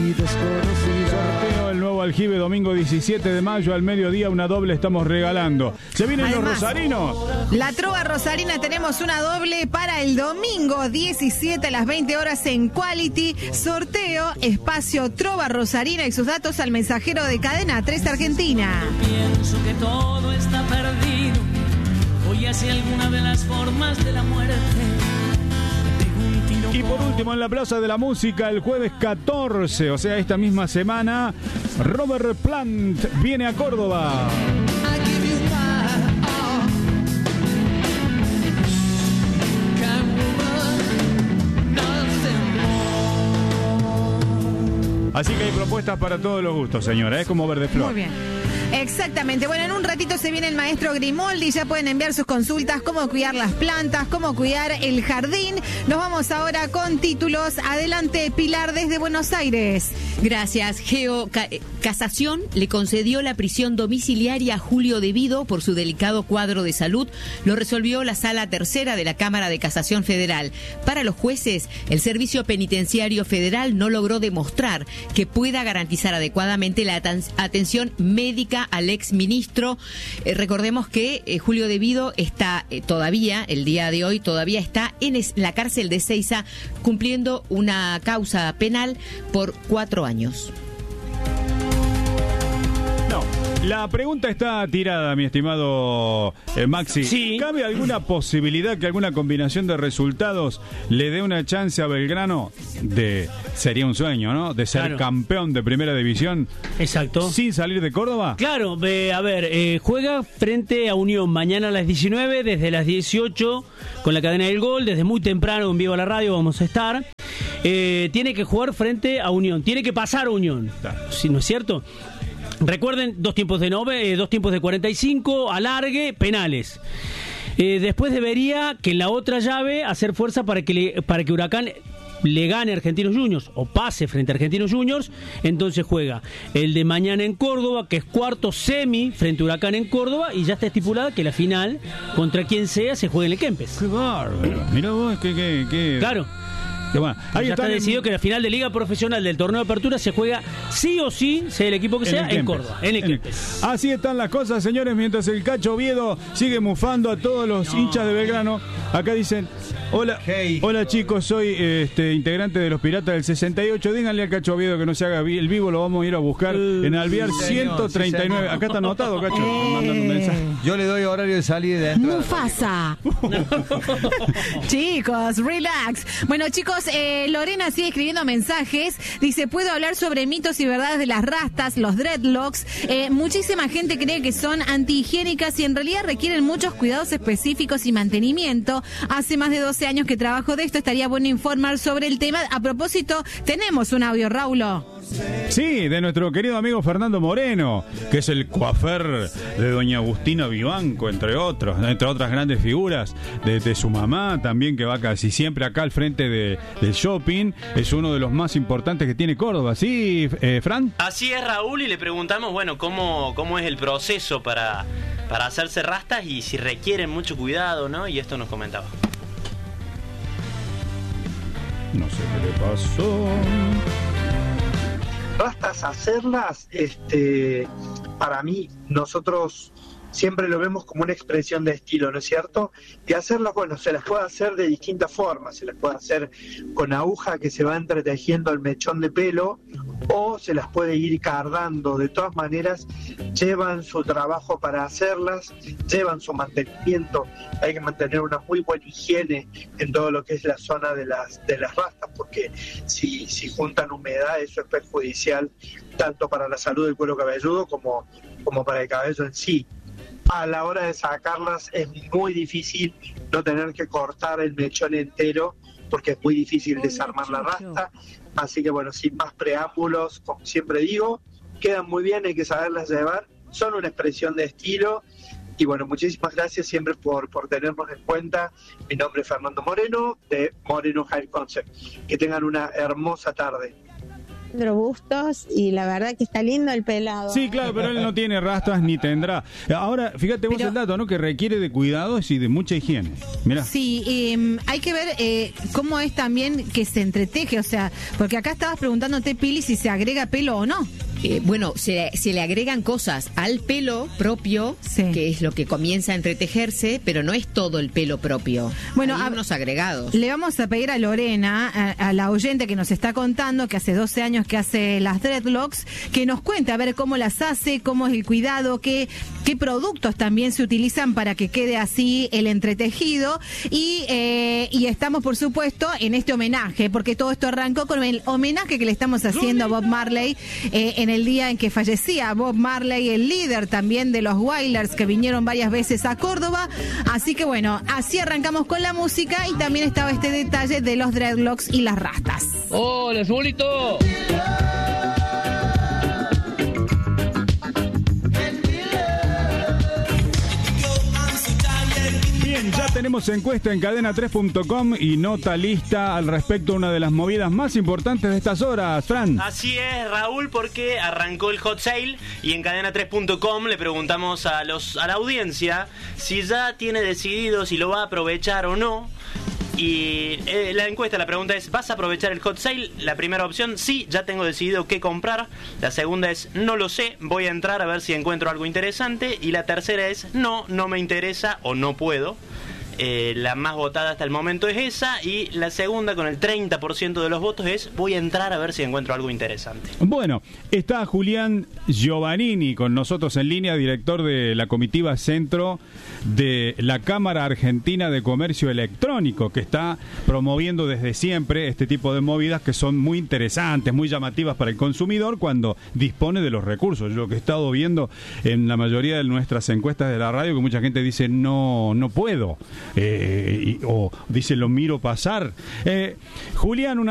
Sorteo el nuevo aljibe domingo 17 de mayo al mediodía, una doble estamos regalando. Se vienen Además, los rosarinos. La trova rosarina, tenemos una doble para el domingo 17 a las 20 horas en Quality. Sorteo, espacio trova rosarina y sus datos al mensajero de Cadena 3 Argentina. Pienso que todo está perdido. Voy hacia alguna de las formas de la muerte. Y por último, en la Plaza de la Música, el jueves 14, o sea, esta misma semana, Robert Plant viene a Córdoba. Así que hay propuestas para todos los gustos, señora. Es como Verde Flor. Muy bien. Exactamente. Bueno, en un ratito se viene el maestro Grimoldi. Ya pueden enviar sus consultas, cómo cuidar las plantas, cómo cuidar el jardín. Nos vamos ahora con títulos. Adelante, Pilar, desde Buenos Aires. Gracias. Casación le concedió la prisión domiciliaria a Julio De Vido por su delicado cuadro de salud. Lo resolvió la Sala Tercera de la Cámara de Casación Federal. Para los jueces, el Servicio Penitenciario Federal no logró demostrar que pueda garantizar adecuadamente la atención médica al exministro. Recordemos que Julio De Vido está todavía, el día de hoy, todavía está en la cárcel de Seiza cumpliendo una causa penal por 4 años. La pregunta está tirada, mi estimado Maxi. Sí. ¿Cabe alguna posibilidad que alguna combinación de resultados le dé una chance a Belgrano sería un sueño, ¿no? De ser campeón de primera división. Exacto. Sin salir de Córdoba. Claro, a ver, juega frente a Unión mañana a las 19, desde las 18 con la cadena del gol, desde muy temprano en Viva la Radio vamos a estar. Tiene que jugar frente a Unión, tiene que pasar a Unión, ¿sí, no es cierto? Recuerden, 2 tiempos de 2 tiempos de 45, alargue, penales. Después debería que en la otra llave hacer fuerza para que Huracán le gane a Argentinos Juniors o pase frente a Argentinos Juniors. Entonces juega el de mañana en Córdoba, que es cuarto semi frente a Huracán en Córdoba, y ya está estipulada que la final, contra quien sea, se juegue en el Kempes. ¡Qué bárbaro! Mirá vos, que... Claro. Bueno, ahí ya está decidido que la final de Liga Profesional del torneo de apertura se juega sí o sí, sea el equipo que sea, en Córdoba, en el Kempes. Así están las cosas, señores, mientras el Cacho Oviedo sigue mufando a todos los hinchas de Belgrano. Acá dicen: hola chicos, soy integrante de los Piratas del 68. Díganle al Cacho Oviedo que no se haga el vivo, lo vamos a ir a buscar en Alvear 139. Acá está anotado, Cacho. Mandando un mensaje. Yo le doy horario de salida y de entrada. Mufasa. Chicos, relax. Bueno, chicos, Lorena sigue escribiendo mensajes. Dice: puedo hablar sobre mitos y verdades de las rastas, los dreadlocks. Muchísima gente cree que son antihigiénicas y en realidad requieren muchos cuidados específicos y mantenimiento. Hace más de 12 años que trabajo de esto, estaría bueno informar sobre el tema. A propósito, tenemos un audio, Raulo. Sí, de nuestro querido amigo Fernando Moreno, que es el coafer de doña Agustina Vivanco, entre otras grandes figuras, de su mamá también, que va casi siempre acá al frente del shopping. Es uno de los más importantes que tiene Córdoba, ¿sí, Fran? Así es, Raúl, y le preguntamos, bueno, cómo es el proceso para hacerse rastas y si requieren mucho cuidado, ¿no? Y esto nos comentaba. No sé qué le pasó. Rastas hacerlas, para mí, nosotros siempre lo vemos como una expresión de estilo, ¿no es cierto? Y hacerlas, bueno, se las puede hacer de distintas formas, se las puede hacer con aguja que se va entretejiendo el mechón de pelo, o se las puede ir cardando. De todas maneras, llevan su trabajo para hacerlas, llevan su mantenimiento. Hay que mantener una muy buena higiene en todo lo que es la zona de las rastas, porque si juntan humedad, eso es perjudicial tanto para la salud del cuero cabelludo como para el cabello en sí. A la hora de sacarlas es muy difícil no tener que cortar el mechón entero, porque es muy difícil desarmar la rasta. Así que bueno, sin más preámbulos, como siempre digo, quedan muy bien, hay que saberlas llevar, son una expresión de estilo. Y bueno, muchísimas gracias siempre por tenernos en cuenta. Mi nombre es Fernando Moreno, de Moreno Hair Concept. Que tengan una hermosa tarde. Alejandro Bustos y la verdad que está lindo el pelado. Sí, claro, pero él no tiene rastas ni tendrá. Ahora, fíjate vos el dato, ¿no? Que requiere de cuidados y de mucha higiene. Mirá. Sí, hay que ver cómo es también que se entreteje, o sea, porque acá estabas preguntándote, Pili, si se agrega pelo o no. Bueno, se le agregan cosas al pelo propio, que es lo que comienza a entretejerse, pero no es todo el pelo propio. Bueno, hay unos agregados. Le vamos a pedir a Lorena, a la oyente que nos está contando, que hace 12 años que hace las dreadlocks, que nos cuente a ver cómo las hace, cómo es el cuidado, qué productos también se utilizan para que quede así el entretejido. Y estamos, por supuesto, en este homenaje, porque todo esto arrancó con el homenaje que le estamos haciendo a Bob Marley en el día en que fallecía Bob Marley, el líder también de los Wailers, que vinieron varias veces a Córdoba. Así que bueno, así arrancamos con la música y también estaba este detalle de los dreadlocks y las rastas. ¡Hola, Zulito! Bien, ya tenemos encuesta en cadena3.com y nota lista al respecto, una de las movidas más importantes de estas horas, Fran. Así es, Raúl, porque arrancó el hot sale y en cadena3.com le preguntamos a la audiencia si ya tiene decidido si lo va a aprovechar o no. Y la encuesta, la pregunta es, ¿vas a aprovechar el hot sale? La primera opción, sí, ya tengo decidido qué comprar. La segunda es, no lo sé, voy a entrar a ver si encuentro algo interesante. Y la tercera es, no me interesa o no puedo. La más votada hasta el momento es esa. Y la segunda, con el 30% de los votos, es, voy a entrar a ver si encuentro algo interesante. Bueno, está Julián Giovannini con nosotros en línea, director de la comitiva Centro de la Cámara Argentina de Comercio Electrónico, que está promoviendo desde siempre este tipo de movidas que son muy interesantes, muy llamativas para el consumidor cuando dispone de los recursos. Yo lo que he estado viendo en la mayoría de nuestras encuestas de la radio, que mucha gente dice no puedo, o dice lo miro pasar. Julián,